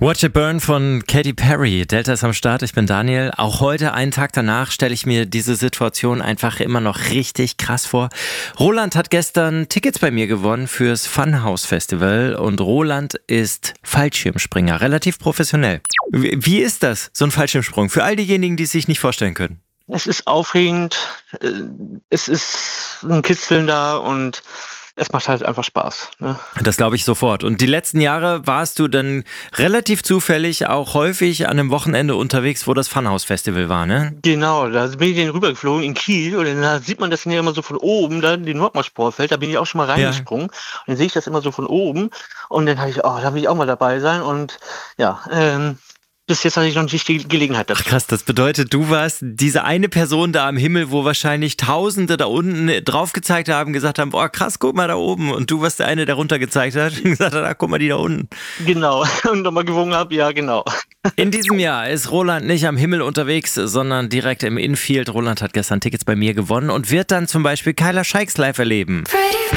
Watch It Burn von Katy Perry. Delta ist am Start, ich bin Daniel. Auch heute, einen Tag danach, stelle ich mir diese Situation einfach immer noch richtig krass vor. Roland hat gestern Tickets bei mir gewonnen fürs Funhouse Festival und Roland ist Fallschirmspringer, relativ professionell. Wie ist das, so ein Fallschirmsprung? Für all diejenigen, die es sich nicht vorstellen können. Es ist aufregend, es ist ein Kitzeln da und es macht halt einfach Spaß. Ne? Das glaube ich sofort. Und die letzten Jahre warst du dann relativ zufällig auch häufig an einem Wochenende unterwegs, wo das Funhouse Festival war, ne? Genau, da bin ich dann rübergeflogen in Kiel und dann sieht man das ja immer so von oben, da den Nordmarsch-Sportfeld, da bin ich auch schon mal reingesprungen. Und dann sehe ich das immer so von oben und dann habe ich, da will ich auch mal dabei sein und ja, bis jetzt hatte ich noch nicht die Gelegenheit dazu. Ach krass, das bedeutet, du warst diese eine Person da am Himmel, wo wahrscheinlich Tausende da unten drauf gezeigt haben, gesagt haben, boah krass, guck mal da oben. Und du warst der eine, der runter gezeigt hat und gesagt hat, guck mal die da unten. Genau, und nochmal gewungen habe, ja genau. In diesem Jahr ist Roland nicht am Himmel unterwegs, sondern direkt im Infield. Roland hat gestern Tickets bei mir gewonnen und wird dann zum Beispiel Kyla Scheiks live erleben.